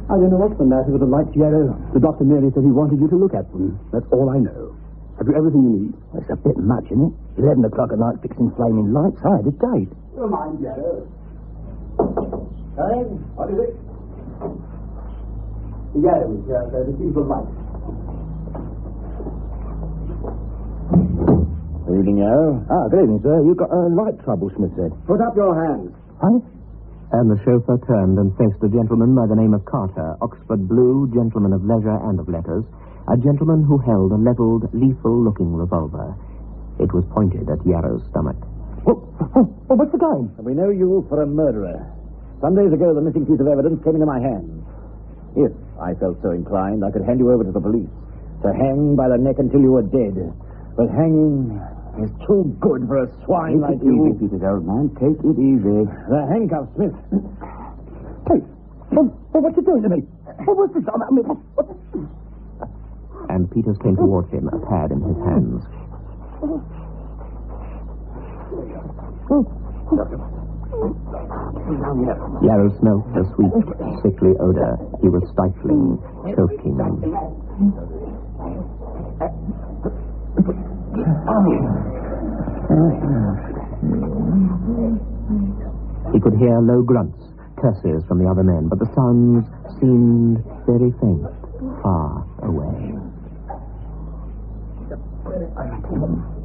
I don't know what's the matter with the lights, Yarrow. The doctor merely said he wanted you to look at them. That's all I know. Have you everything you need? It's a bit much, isn't it? 11 o'clock at night fixing flaming lights. I had a date. Never mind, Yarrow. Hey, what is it? Yarrow is the simple light. Good evening, Yarrow. Good evening, sir. You've got light trouble, Smith said. Put up your hands. Huh? And the chauffeur turned and faced a gentleman by the name of Carter, Oxford Blue, gentleman of leisure and of letters, a gentleman who held a levelled, lethal-looking revolver. It was pointed at Yarrow's stomach. What's the game? We know you for a murderer. Some days ago, the missing piece of evidence came into my hands. If I felt so inclined, I could hand you over to the police to hang by the neck until you were dead. But hanging is too good for a swine like you. Take it easy, old man. Take it easy. The handcuffs, Smith. Hey, what you doing to me? What's this? And Peters came towards him, a pad in his hands. Yarrow smelt a sweet, sickly odor. He was stifling, choking. He could hear low grunts, curses from the other men, but the sounds seemed very faint, far away.